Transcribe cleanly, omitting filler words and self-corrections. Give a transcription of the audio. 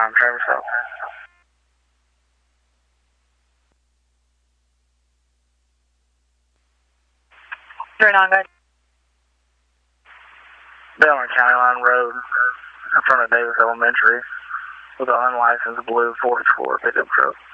9, Traverse Hill. 39, guys. Down on County Line Road in front of Davis Elementary with an unlicensed blue 4 pickup truck.